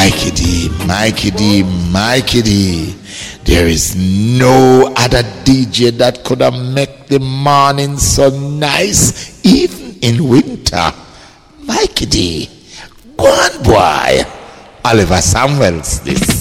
Mikey D, Mikey D, Mikey D. There is no other DJ that could have make the morning so nice, even in winter. Mikey D, go on boy. Oliver Samuels this.